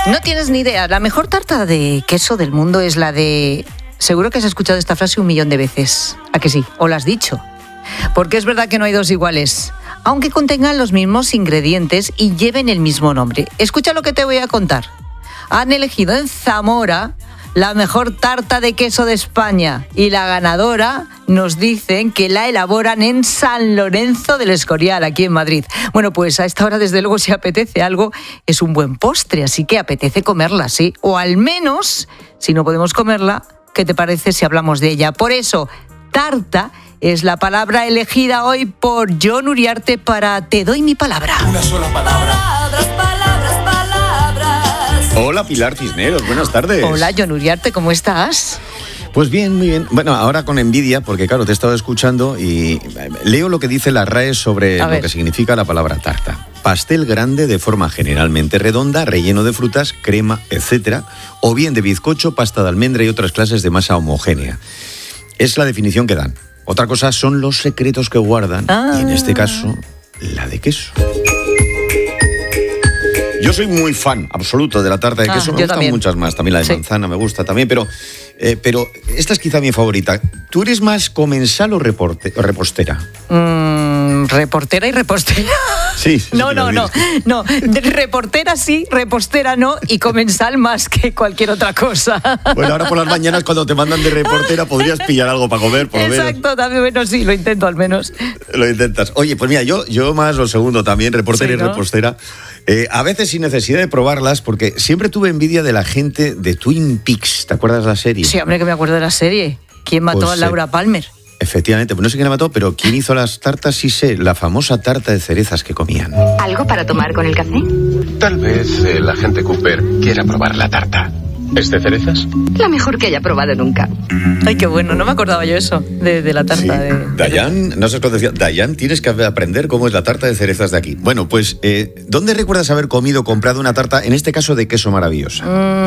No tienes ni idea. La mejor tarta de queso del mundo es la de... Seguro que has escuchado esta frase 1.000.000 de veces. ¿A que sí? ¿O la has dicho? Porque es verdad que no hay dos iguales, aunque contengan los mismos ingredientes y lleven el mismo nombre. Escucha lo que te voy a contar. Han elegido en Zamora la mejor tarta de queso de España y la ganadora nos dicen que la elaboran en San Lorenzo del Escorial, aquí en Madrid. Bueno, pues a esta hora desde luego si apetece algo es un buen postre, así que apetece comerla, ¿sí? O al menos, si no podemos comerla, ¿qué te parece si hablamos de ella? Por eso, tarta es la palabra elegida hoy por Jon Uriarte para Te doy mi palabra. Una sola palabra. Hola Pilar Cisneros, buenas tardes. Hola Jon Uriarte, ¿cómo estás? Pues bien, muy bien. Bueno, ahora con envidia, porque claro, te he estado escuchando y leo lo que dice la RAE sobre lo que significa la palabra tarta. Pastel grande de forma generalmente redonda, relleno de frutas, crema, etcétera, o bien de bizcocho, pasta de almendra y otras clases de masa homogénea. Es la definición que dan. Otra cosa son los secretos que guardan, y en este caso, la de queso. Yo soy muy fan absoluto de la tarta de queso, me gustan también. Muchas más, también la de manzana me gusta también, pero esta es quizá mi favorita. ¿Tú eres más comensal o repostera? Reportera y repostera. Sí. No. Reportera sí, repostera no y comensal más que cualquier otra cosa. Bueno, ahora por las mañanas cuando te mandan de reportera podrías pillar algo para comer, por lo menos. Exacto, también, bueno, sí, lo intento al menos. Lo intentas. Oye, pues mira, yo más lo segundo también, reportera y repostera. A veces sin necesidad de probarlas, porque siempre tuve envidia de la gente de Twin Peaks. ¿Te acuerdas de la serie? Sí, hombre, que me acuerdo de la serie. ¿Quién mató a Laura Palmer? Efectivamente, pues no sé quién la mató, pero quién hizo las tartas, sí sé, la famosa tarta de cerezas que comían. ¿Algo para tomar con el café? Tal vez el agente Cooper quiera probar la tarta. ¿Es de cerezas? La mejor que haya probado nunca. Ay, qué bueno, no me acordaba yo eso, de la tarta. Sí. Dayan, no sé cuándo decía, Dayan, tienes que aprender cómo es la tarta de cerezas de aquí. Bueno, pues, ¿dónde recuerdas haber comido o comprado una tarta, en este caso de queso maravillosa?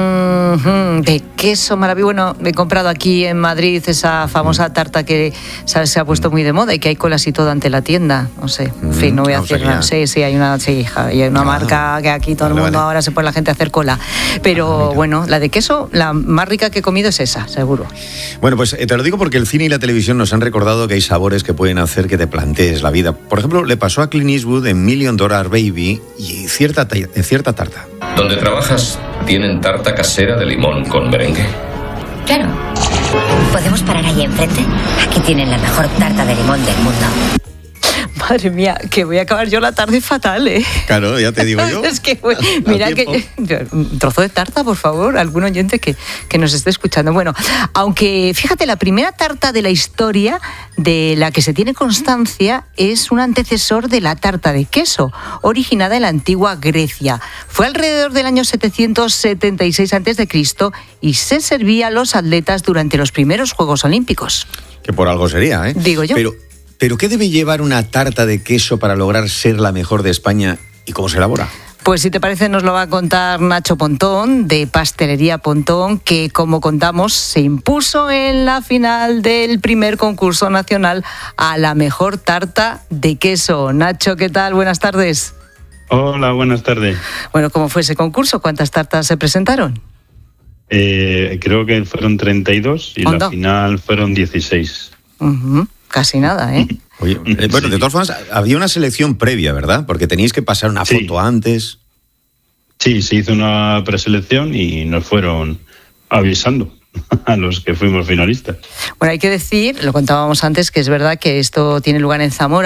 De queso maravilloso. Bueno, he comprado aquí en Madrid esa famosa tarta que se ha puesto muy de moda y que hay colas y todo ante la tienda. No sé, en fin, no voy a decir nada. Sí, hay una marca que aquí todo el mundo ahora se pone la gente a hacer cola. Pero bueno, la de queso, la más rica que he comido es esa, seguro. Bueno, pues te lo digo porque el cine y la televisión nos han recordado que hay sabores que pueden hacer que te plantees la vida. Por ejemplo, le pasó a Clint Eastwood en $1 Million Baby y cierta tarta. ¿Donde trabajas tienen tarta casera de limón con merengue? Claro. ¿Podemos parar ahí enfrente? Aquí tienen la mejor tarta de limón del mundo. Madre mía, que voy a acabar yo la tarde fatal, ¿eh? Claro, ya te digo yo. Es que, mira, un trozo de tarta, por favor, algún oyente que nos esté escuchando. Bueno, aunque, fíjate, la primera tarta de la historia de la que se tiene constancia es un antecesor de la tarta de queso, originada en la antigua Grecia. Fue alrededor del año 776 a.C. y se servía a los atletas durante los primeros Juegos Olímpicos. Que por algo sería, ¿eh? Digo yo. ¿Pero qué debe llevar una tarta de queso para lograr ser la mejor de España y cómo se elabora? Pues si te parece nos lo va a contar Nacho Pontón, de Pastelería Pontón, que como contamos se impuso en la final del primer concurso nacional a la mejor tarta de queso. Nacho, ¿qué tal? Buenas tardes. Hola, buenas tardes. Bueno, ¿cómo fue ese concurso? ¿Cuántas tartas se presentaron? Creo que fueron 32 y la final fueron 16. Casi nada, ¿eh? Oye, bueno, de todas formas, había una selección previa, ¿verdad? Porque teníais que pasar una foto antes. Sí, se hizo una preselección y nos fueron avisando a los que fuimos finalistas. Bueno, hay que decir, lo contábamos antes, que es verdad que esto tiene lugar en Zamora.